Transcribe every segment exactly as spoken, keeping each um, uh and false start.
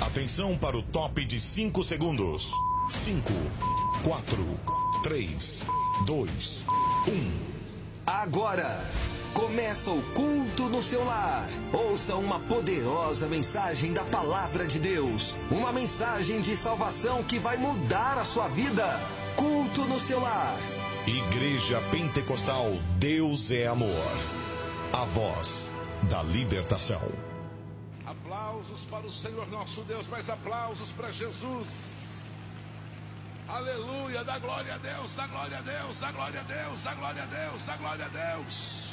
Atenção para o top de cinco segundos. cinco, quatro, três, dois, um. Agora começa o culto no seu lar. Ouça uma poderosa mensagem da palavra de Deus. Uma mensagem de salvação que vai mudar a sua vida. Culto no seu lar. Igreja Pentecostal Deus é Amor. A voz da libertação. Aplausos para o Senhor nosso Deus, mais aplausos para Jesus. Aleluia, dá glória a Deus, dá glória a Deus, dá glória a Deus, dá glória a Deus, dá glória a Deus.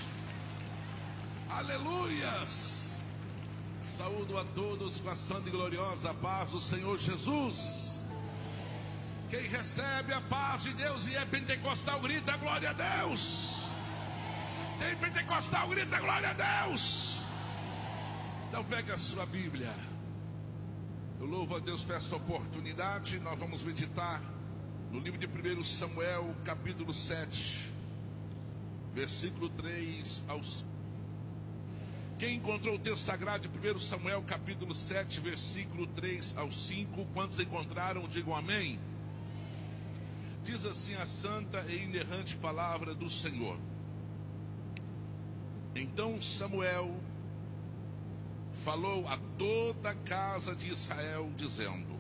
Aleluias. Saúdo a todos com a santa e gloriosa paz do Senhor Jesus. Quem recebe a paz de Deus e é pentecostal, grita glória a Deus. Tem pentecostal, grita glória a Deus. Então pega a sua Bíblia. Eu louvo a Deus por essa oportunidade. Nós vamos meditar no livro de primeiro Samuel, capítulo sete, versículo três ao cinco. Quem encontrou o texto sagrado de primeiro Samuel, capítulo sete, versículo três ao cinco? Quantos encontraram, digam amém. Diz assim a santa e inerrante palavra do Senhor. Então Samuel falou a toda a casa de Israel, dizendo: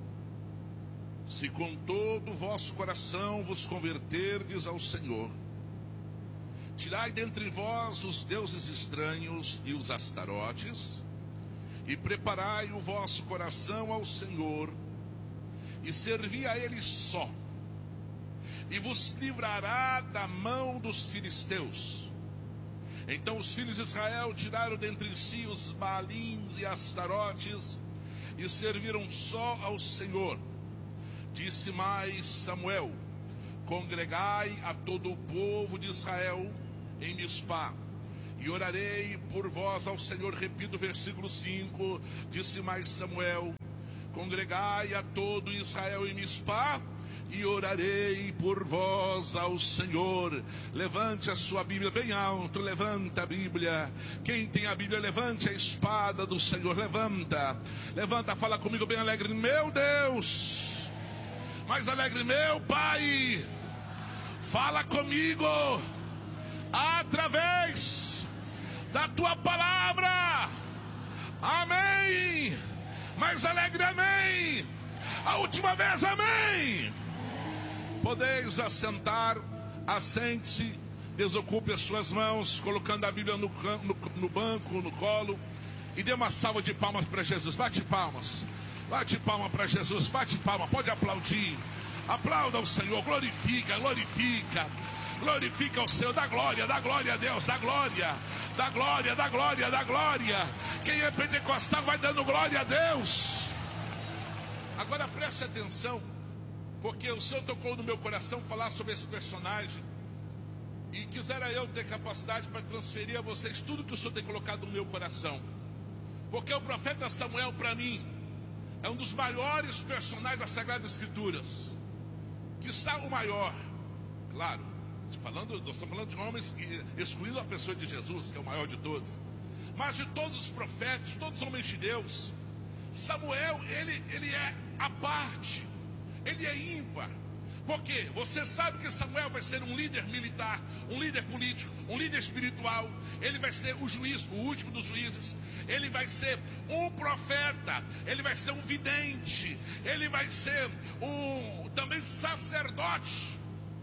se com todo o vosso coração vos converterdes ao Senhor, tirai dentre vós os deuses estranhos e os astarotes, e preparai o vosso coração ao Senhor, e servi a Ele só, e vos livrará da mão dos filisteus. Então os filhos de Israel tiraram dentre si os Baalins e Astarotes, e serviram só ao Senhor. Disse mais Samuel: congregai a todo o povo de Israel em Mispá, e orarei por vós ao Senhor. Repito o versículo cinco. Disse mais Samuel: congregai a todo Israel em Mispá, e orarei por vós ao Senhor. Levante a sua Bíblia bem alto, levanta a Bíblia. Quem tem a Bíblia, levante a espada do Senhor, levanta, levanta, fala comigo bem alegre: meu Deus, mais alegre, meu Pai, fala comigo através da tua palavra. Amém. Mais alegre, amém. A última vez, amém. Podeis assentar, assente, desocupe as suas mãos, colocando a Bíblia no, no, no banco, no colo, e dê uma salva de palmas para Jesus. Bate palmas, bate palma para Jesus, bate palma, pode aplaudir, aplauda o Senhor, glorifica, glorifica, glorifica o Senhor, dá glória, dá glória a Deus, dá glória, dá glória, dá glória, dá glória. Quem é pentecostal vai dando glória a Deus. Agora preste atenção, porque o Senhor tocou no meu coração falar sobre esse personagem, e quisera eu ter capacidade para transferir a vocês tudo que o Senhor tem colocado no meu coração. Porque o profeta Samuel, para mim, é um dos maiores personagens das Sagradas Escrituras. Que está o maior, claro, falando, nós estamos falando de homens, excluindo a pessoa de Jesus, que é o maior de todos. Mas de todos os profetas, de todos os homens de Deus, Samuel, ele, ele é a parte, ele é ímpar. Porque você sabe que Samuel vai ser um líder militar, um líder político, um líder espiritual. Ele vai ser o juiz, o último dos juízes. Ele vai ser um profeta, ele vai ser um vidente, ele vai ser um também sacerdote.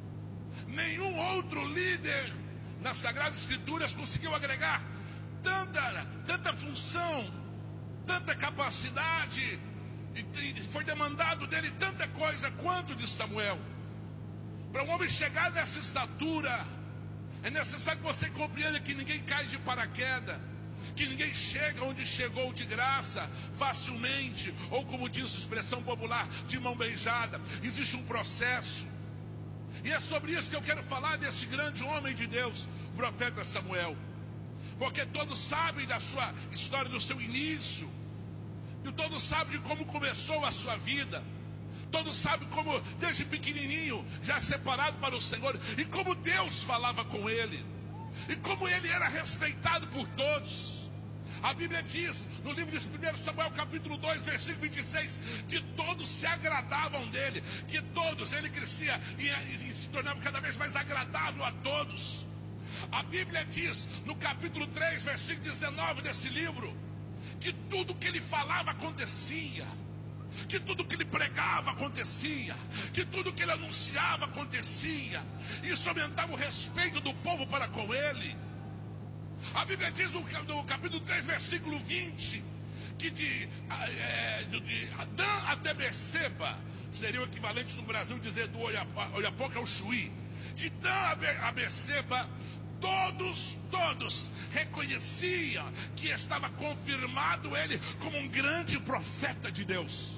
Nenhum outro líder nas Sagradas Escrituras conseguiu agregar tanta, tanta função, tanta capacidade, e foi demandado dele tanta coisa quanto de Samuel. Para um homem chegar nessa estatura, é necessário que você compreenda que ninguém cai de paraquedas, que ninguém chega onde chegou de graça, facilmente, ou como diz a expressão popular, de mão beijada. Existe um processo, e é sobre isso que eu quero falar desse grande homem de Deus, o profeta Samuel. Porque todos sabem da sua história, do seu início, e todos sabem de como começou a sua vida. Todos sabem como desde pequenininho já separado para o Senhor, e como Deus falava com ele, e como ele era respeitado por todos. A Bíblia diz, no livro de primeiro Samuel, capítulo dois, versículo vinte e seis, que todos se agradavam dele, que todos, ele crescia e, e, e se tornava cada vez mais agradável a todos. A Bíblia diz, no capítulo três, versículo dezenove desse livro, que tudo que ele falava acontecia, que tudo que ele pregava acontecia, que tudo que ele anunciava acontecia. Isso aumentava o respeito do povo para com ele. A Bíblia diz no, no capítulo três, versículo vinte, que de, é, de Adã até Berseba, seria o equivalente no Brasil dizer do Oiapoque ao Chuí. De Dan a Berseba, todos, todos reconheciam que estava confirmado ele como um grande profeta de Deus.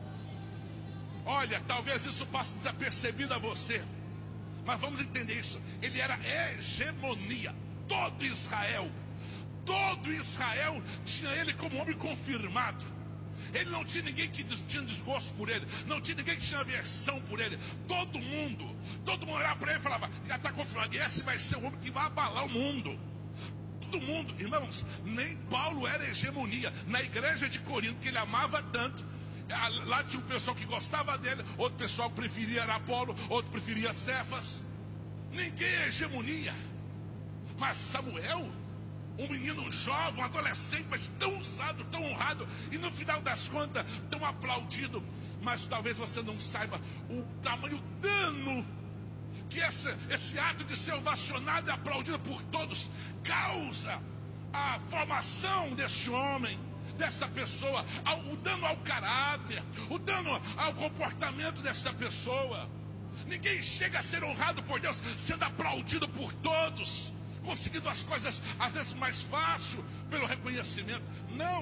Olha, talvez isso passe desapercebido a você, mas vamos entender isso. Ele era hegemonia. Todo Israel, todo Israel tinha ele como homem confirmado. Ele não tinha ninguém que tinha desgosto por ele, não tinha ninguém que tinha aversão por ele. Todo mundo, todo mundo olhava para ele e falava, já está confirmado, e esse vai ser o homem que vai abalar o mundo. Todo mundo, irmãos, nem Paulo era hegemonia. Na igreja de Corinto, que ele amava tanto, lá tinha um pessoal que gostava dele, outro pessoal preferia Apolo, outro preferia Cefas. Ninguém é hegemonia. Mas Samuel, um menino jovem, um adolescente, mas tão usado, tão honrado, e no final das contas, tão aplaudido. Mas talvez você não saiba o tamanho dano que esse, esse ato de ser ovacionado e aplaudido por todos causa à formação desse homem, dessa pessoa, ao, o dano ao caráter, o dano ao comportamento dessa pessoa. Ninguém chega a ser honrado por Deus sendo aplaudido por todos, conseguindo as coisas às vezes mais fácil pelo reconhecimento. Não.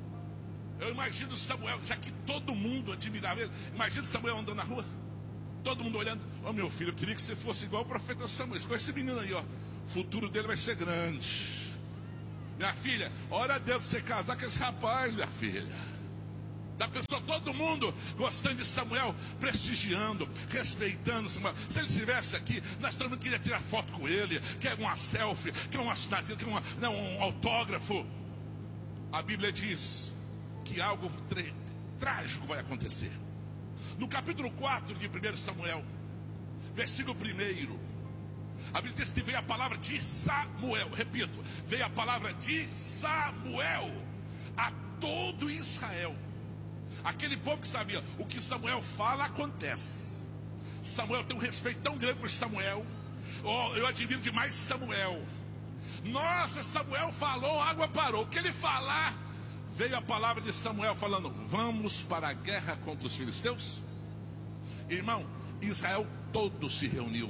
Eu imagino Samuel, já que todo mundo admirava ele, imagina Samuel andando na rua, todo mundo olhando. Ó, oh, meu filho, eu queria que você fosse igual o profeta Samuel, com esse menino aí, ó, o futuro dele vai ser grande. Minha filha, ora a Deus você casar com esse rapaz, minha filha. Da pessoa, todo mundo gostando de Samuel, prestigiando, respeitando Samuel. Se ele estivesse aqui, nós todo mundo queria tirar foto com ele, quer uma selfie, quer uma assinatura, quer uma, não, um autógrafo. A Bíblia diz que algo trágico vai acontecer. No capítulo quatro de primeiro Samuel, versículo primeiro, a Bíblia diz que veio a palavra de Samuel. Repito, veio a palavra de Samuel a todo Israel. Aquele povo que sabia, o que Samuel fala acontece. Samuel tem um respeito tão grande por Samuel. Oh, eu admiro demais Samuel. Nossa, Samuel falou, a água parou. O que ele falar, veio a palavra de Samuel falando, vamos para a guerra contra os filisteus. Irmão, Israel todo se reuniu.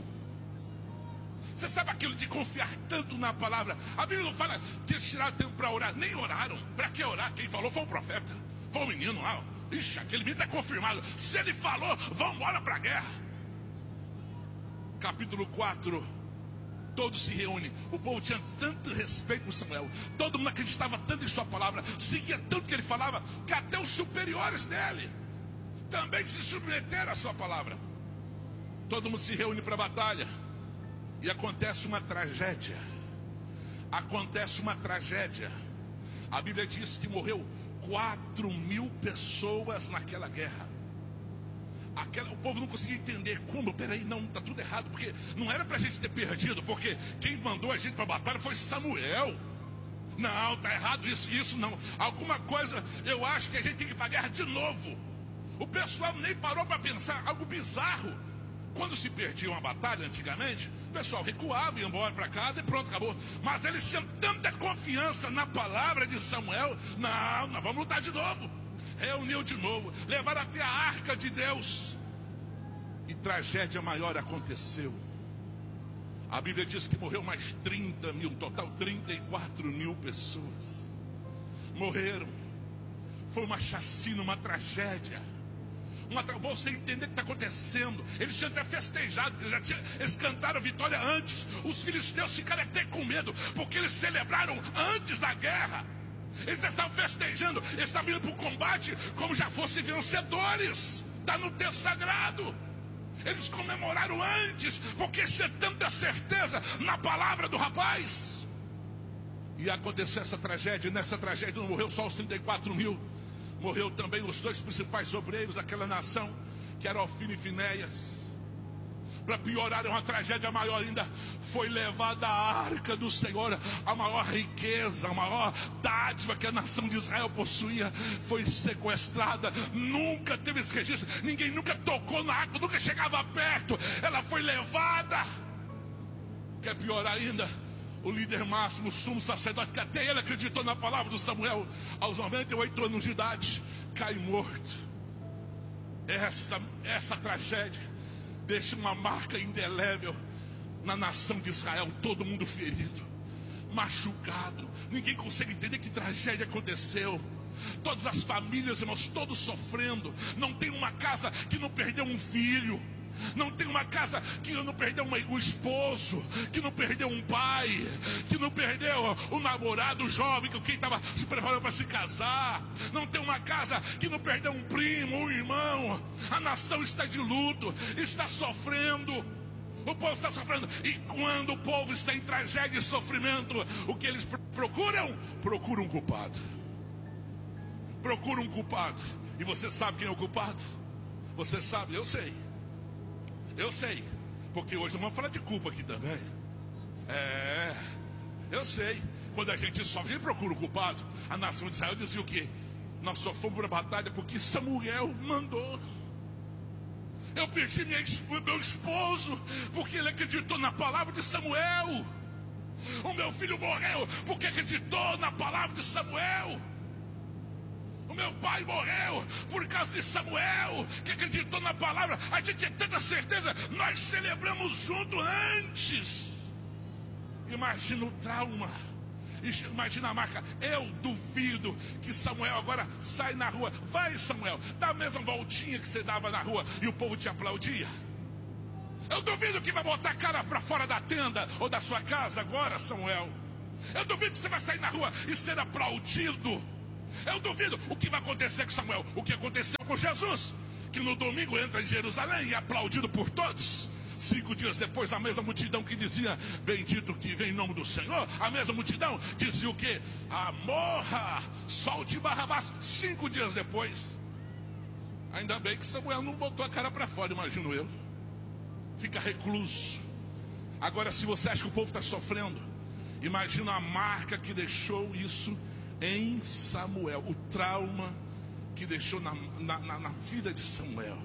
Você sabe aquilo de confiar tanto na palavra? A Bíblia não fala que eles tiraram tempo para orar. Nem oraram. Para que orar? Quem falou foi o profeta, foi o menino lá. Ixi, aquele menino está confirmado. Se ele falou, vamos embora para a guerra. Capítulo quatro, todos se reúnem. O povo tinha tanto respeito por Samuel, todo mundo acreditava tanto em sua palavra, seguia tanto que ele falava, que até os superiores dele também se submeteram à sua palavra. Todo mundo se reúne para a batalha. E acontece uma tragédia. Acontece uma tragédia. A Bíblia diz que morreu quatro mil pessoas naquela guerra. Aquela, o povo não conseguia entender como. Peraí, não, está tudo errado. Porque não era para a gente ter perdido. Porque quem mandou a gente para a batalha foi Samuel. Não, está errado isso, isso não. Alguma coisa, eu acho que a gente tem que ir para a guerra de novo. O pessoal nem parou para pensar. Algo bizarro. Quando se perdia uma batalha antigamente, o pessoal recuava, ia embora para casa e pronto, acabou. Mas eles tinham tanta confiança na palavra de Samuel. Não, nós vamos lutar de novo. Reuniu de novo, levaram até a arca de Deus. E tragédia maior aconteceu. A Bíblia diz que morreu mais trinta mil, total trinta e quatro mil pessoas. Morreram. Foi uma chacina, uma tragédia. Uma tra... Você entender o que está acontecendo. Eles tinham até festejado, eles, já tinham... eles cantaram a vitória antes. Os filisteus ficaram até com medo, porque eles celebraram antes da guerra. Eles estavam festejando, eles estavam indo para o combate como já fossem vencedores. Está no texto sagrado. Eles comemoraram antes, porque tinha tanta certeza na palavra do rapaz. E aconteceu essa tragédia. Nessa tragédia não morreu só os trinta e quatro mil. Morreu também os dois principais obreiros daquela nação, que eram Ofni e Finéias. Para piorar, uma tragédia maior ainda, foi levada a arca do Senhor, a maior riqueza, a maior dádiva que a nação de Israel possuía, foi sequestrada. Nunca teve esse registro, ninguém nunca tocou na arca, nunca chegava perto, ela foi levada. Quer piorar ainda, o líder máximo, o sumo sacerdote, que até ele acreditou na palavra do Samuel, aos noventa e oito anos de idade, cai morto. Essa, essa tragédia deixa uma marca indelével na nação de Israel. Todo mundo ferido, machucado, ninguém consegue entender que tragédia aconteceu. Todas as famílias, irmãos, todos sofrendo. Não tem uma casa que não perdeu um filho, não tem uma casa que não perdeu uma, um esposo, que não perdeu um pai, que não perdeu o namorado jovem, que quem estava se preparando para se casar. Não tem uma casa que não perdeu um primo, um irmão. A nação está de luto, está sofrendo. O povo está sofrendo. E quando o povo está em tragédia e sofrimento, o que eles procuram? Procuram um culpado. Procuram um culpado. E você sabe quem é o culpado? Você sabe, eu sei. Eu sei, porque hoje vamos falar de culpa aqui também. É, eu sei. Quando a gente sofre, a gente procura o culpado. A nação de Israel dizia o quê? Nós só fomos para a batalha porque Samuel mandou. Eu perdi minha, meu esposo porque ele acreditou na palavra de Samuel. O meu filho morreu porque acreditou na palavra de Samuel. O meu pai morreu por causa de Samuel, que acreditou na palavra. A gente tem tanta certeza, nós celebramos junto antes. Imagina o trauma, imagina a marca. Eu duvido que Samuel agora sai na rua. Vai, Samuel, dá a mesma voltinha que você dava na rua e o povo te aplaudia. Eu duvido que vai botar a cara para fora da tenda ou da sua casa agora, Samuel. Eu duvido que você vai sair na rua e ser aplaudido. Eu duvido o que vai acontecer com Samuel. O que aconteceu com Jesus, que no domingo entra em Jerusalém e é aplaudido por todos. Cinco dias depois, a mesma multidão que dizia bendito que vem em nome do Senhor, a mesma multidão dizia o que? Ah, morra, solte Barrabás. Cinco dias depois, ainda bem que Samuel não botou a cara para fora, imagino eu. Fica recluso. Agora, se você acha que o povo está sofrendo, imagina a marca que deixou isso em Samuel, o trauma que deixou na, na, na, na vida de Samuel.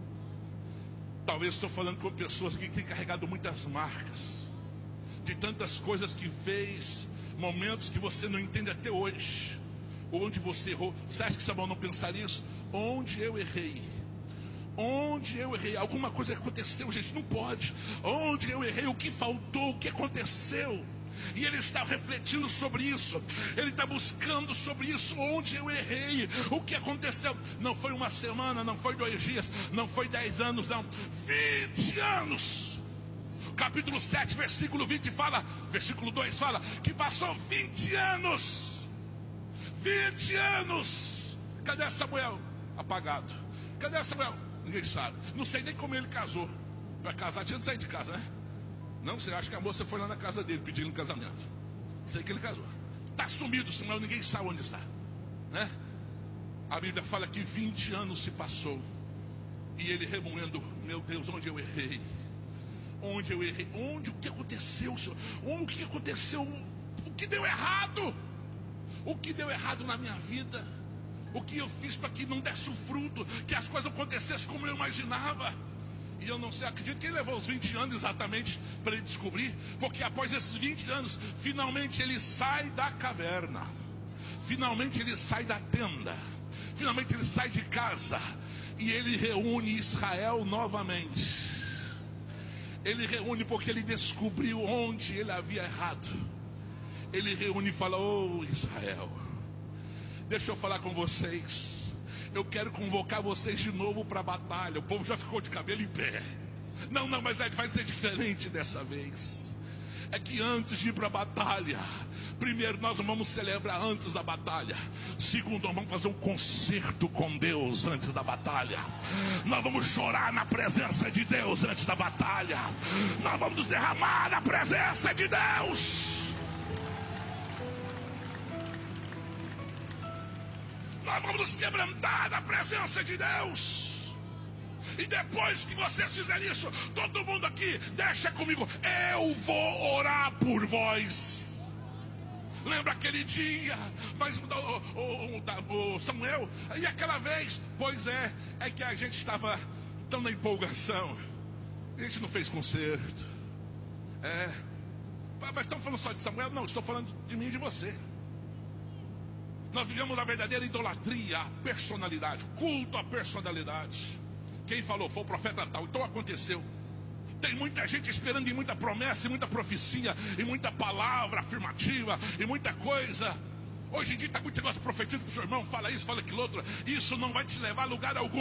Talvez estou falando com pessoas que têm carregado muitas marcas, de tantas coisas que fez, momentos que você não entende até hoje, onde você errou. Você acha que Samuel não pensaria isso? Onde eu errei? Onde eu errei? Alguma coisa aconteceu, gente, não pode. Onde eu errei? O que faltou? O que aconteceu? E ele está refletindo sobre isso. Ele está buscando sobre isso. Onde eu errei? O que aconteceu? Não foi uma semana, não foi dois dias, não foi dez anos, não. Vinte anos. Capítulo sete, versículo vinte fala, versículo dois fala que passou vinte anos. Vinte anos. Cadê Samuel? Apagado. Cadê Samuel? Ninguém sabe. Não sei nem como ele casou. Para casar tinha de sair de casa, né? Não sei, acho que a moça foi lá na casa dele pedindo um casamento. Sei que ele casou. Está sumido, Samuel, ninguém sabe onde está, né? A Bíblia fala que vinte anos se passou. E ele remoendo, meu Deus, onde eu errei? Onde eu errei? Onde? O que aconteceu, Senhor? Onde, o que aconteceu? O que deu errado? O que deu errado na minha vida? O que eu fiz para que não desse o fruto? Que as coisas não acontecessem como eu imaginava? E eu não sei, acredito que ele levou os vinte anos exatamente para ele descobrir. Porque após esses vinte anos, finalmente ele sai da caverna. Finalmente ele sai da tenda. Finalmente ele sai de casa. E ele reúne Israel novamente. Ele reúne porque ele descobriu onde ele havia errado. Ele reúne e fala: oh Israel, deixa eu falar com vocês. Eu quero convocar vocês de novo para a batalha. O povo já ficou de cabelo em pé. Não, não, mas vai ser diferente dessa vez. É que antes de ir para a batalha, primeiro nós vamos celebrar antes da batalha. Segundo, nós vamos fazer um concerto com Deus antes da batalha. Nós vamos chorar na presença de Deus antes da batalha. Nós vamos nos derramar na presença de Deus. Nós vamos nos quebrantar da presença de Deus. E depois que vocês fizerem isso, todo mundo aqui, deixa comigo, eu vou orar por vós. Lembra aquele dia, mas o, o, o Samuel, e aquela vez, pois é, é que a gente estava tão na empolgação, a gente não fez concerto. É, mas estão falando só de Samuel? Não, estou falando de mim e de você. Nós vivemos a verdadeira idolatria, a personalidade, culto à personalidade. Quem falou? Foi o profeta tal, então aconteceu. Tem muita gente esperando em muita promessa, e muita profecia, e muita palavra afirmativa, e muita coisa. Hoje em dia está muito negócio de profetismo para o seu irmão, fala isso, fala aquilo outro. Isso não vai te levar a lugar algum.